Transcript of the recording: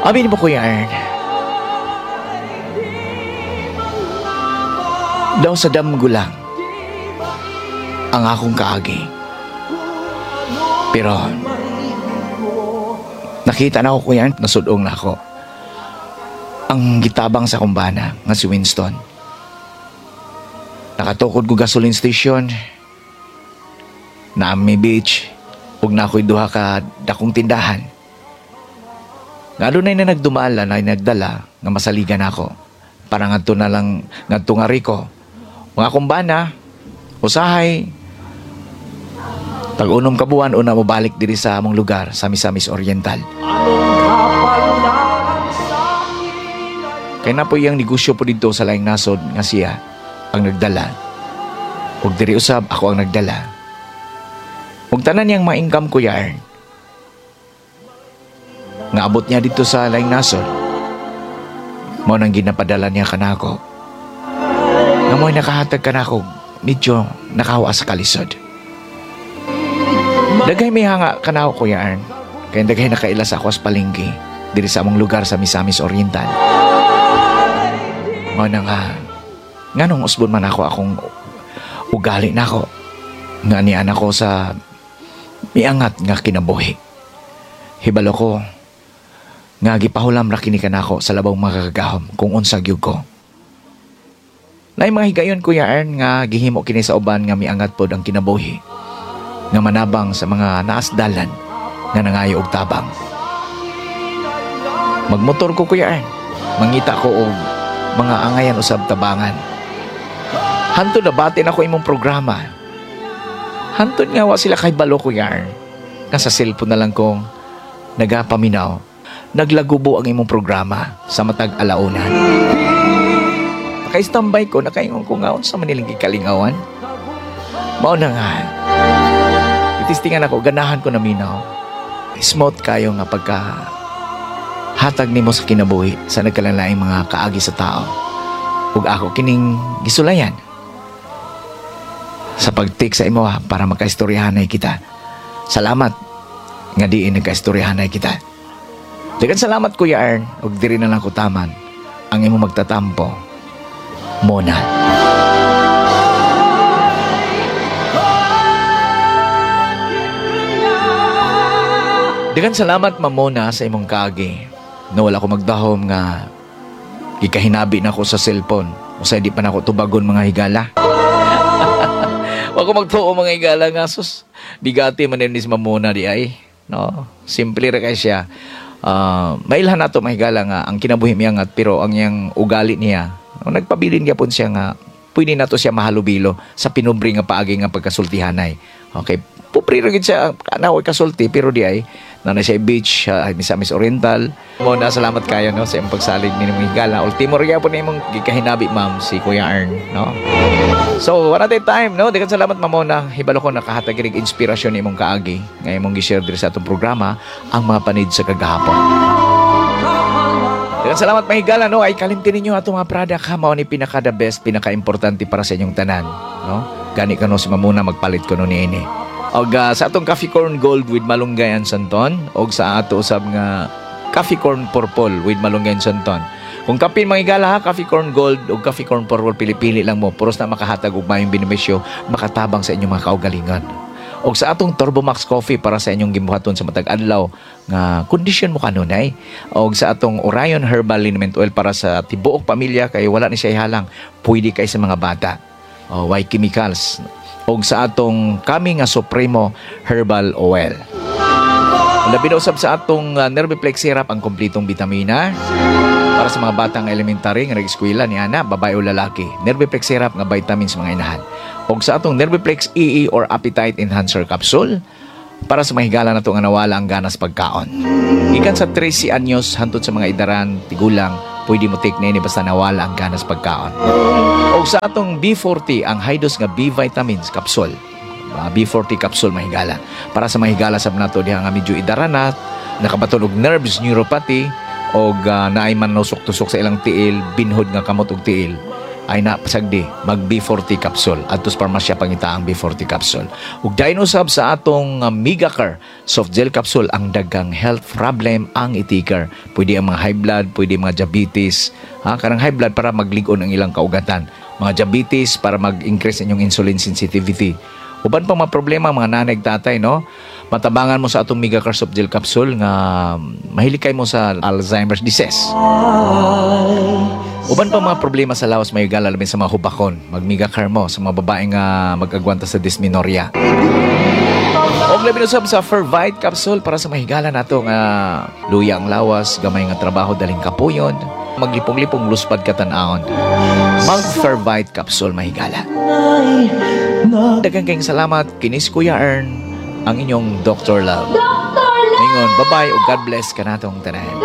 Abi mo Kuya Ern, daw sa damgo lang ang akong kaagi. Pero nakita na ako Kuya Ern, nasudong na ako. Ang gitabang sa kumbana nga si Winston. Nakatukod ko gasoline station na may beach ug na ako'y duha ka dakong tindahan. Nga doon na nagdumala na nagdala nga masaligan ako. Para ngadto na lang ngadto nga Rico. Mga kumbana, usahay, tag-unom ka buwan una mo balik diri sa among lugar sa Misamis Oriental. Kaya na po iyang negosyo po dito sa laing nasod nga siya ang nagdala. Ug diri usab ako ang nagdala. Ug tanan niyang ma-income Kuya Ern. Nga abot niya dito sa laing nasod. Mao nang ginapadala niya kanako. Nga mo'y nakahatag kanako medyo nakawa sa kalisod. Daghay may hanga kanako Kuya Ern. Kaya daghay nakailas ako sa palengke diri sa among lugar sa Misamis Oriental. Mao na nga nung usbon man ako akong ugali na ako. Nga niyan ako sa miangat nga kinabuhi. Hibalo ko nga gipahulam ra kini kanako sa labaw mga kagahom kung unsa gyud ko. Nay mga higayon Kuya Ern nga gihimo kini sa uban nga miangat pod ang kinabuhi. Nga manabang sa mga naasdalan nga nangayo og tabang. Magmotor ko Kuya Ern. Mangita ko og mga angayan usab tabangan. Hantod na batin ako imong programa. Hantod nga wa sila kay balo Kuya Ern. Nga sa cellphone na lang kong nagapaminaw. Naglagubo ang imong programa sa matag alaunan. Naka-standby ko, nakaingon ko nga sa manilang gikalingawan. Mao na nga. Itistingan ako, ganahan ko na minaw. Smooth kayo nga pagka hatag nimo sa kinabuhi sa nagkalalaing mga kaagi sa tao. Ug ako kining gisulayan sa pag-take sa imo para makaistoryahanay kita. Salamat nga diin nagkaistoryahanay kita. Dagan salamat Kuya Ern ug diri na lang ko taman ang imo magtatampo. Mona. Dagan salamat Mamona sa imong kaagi. No wala ko magdahom nga gikahinabi na ako sa cellphone. Usa di pa na ako tubagon mga higala. Wa ko magtuo mga higala nga sus. Digati man ni Mamona di ay. No, simple ra kay siya. Mailhan nato mahigala nga ang kinabuhi miyangat pero ang yang ugali niya nagpabilin gyapon siya nga pwede nato siya mahalubilo sa pinubri nga paagi nga pagkasultihanay. Okay, pupri ra gid siya anaw kasulti pero di ay na siya beach Misamis Oriental. Mo na salamat kayo no sa imong pagsalig ni mong higala. Ultimo ra gyapon imong gikahinabi ma'am si Kuya Ern no. So, wala tayo time, no? Dagan salamat, Mamona. Hibalo ko nakahatag rig inspirasyon ni imong kaagi. Nga imong gi-share diri sa atong programa, ang mga panid sa kagahapon. Dagan salamat, mahigala, no? Ay, kalimtin ninyo atong mga product, ha? Mao ni pinaka-the best, pinaka-importante para sa inyong tanan, no? Gani ka, no? Si Mamona, magpalit ko, no, ni ini. Og sa atong coffee corn gold with malunggay and santon, og sa ato usab nga coffee corn purple with malunggay and santon. Kung kapin mga igala ha, coffee corn gold o coffee corn purple, pili-pili lang mo. Puros na makahatag ug mayong benepisyo, makatabang sa inyong mga kaugalingan. O sa atong Turbo Max Coffee para sa inyong gibuhaton sa matag adlaw nga kondisyon mo kanunay. O sa atong Orion Herbal Liniment Oil para sa tibuok pamilya kay wala ni siya ihalang. Pwede kay sa mga bata. O white chemicals. O sa atong kami nga Supremo Herbal Oil. Labi na usab sa atong Nerviplex Syrup ang kompletong vitamina. Para sa mga batang elementary nga nag-eskwela ni ana, babae o lalaki. Nerviplex Syrup nga vitamins mga inahan. O sa atong Nerviplex EE or Appetite Enhancer Capsule para sa mahigala na ito nga nawala ang ganas pagkaon. Ikan sa 13 anyos hantod sa mga idaran, tigulang, pwede mo take na ini basta nawala ang ganas pagkaon. O sa atong B40 ang high dose nga B vitamins capsule. B40 capsule mahigala. Para sa mahigala sab nato diha nga medyo idaran na nakabaton og nerves neuropathy o naay man tusok-tusok sa ilang tiil, binhod nga kamot og tiil. ay napasagdi mag B40 capsule adto sa parmasya pangita ang B40 capsule. Ug dayon usab sa atong Migacare soft gel capsule ang daghang health problem ang itikar. Pwede ang mga high blood, pwede mga diabetes, kanang high blood para magligon ang ilang kaugatan, mga diabetes para mag-increase inyong insulin sensitivity. Uban pang mga problema mga nanay tatay, no? Matabangan mo sa atong Migacare soft gel capsule nga mahilikay mo sa Alzheimer's disease. Uban pa mga problema sa lawas may gala labi sa mga hubakon. Mag-Migacare mo sa mga babaeng mag-agwanta sa dysmenorrhea. O labi na sa Fervite capsule para sa mahigala nato nga luya ang lawas, gamay nga trabaho daling kapuyon, maglipong-lipong luspad katanahon. Mag-Fervite capsule mahigala. Daghang kayong salamat kinis Kuya Ern, ang inyong Dr. Love. Mingon, bye-bye o God bless ka natong tanan.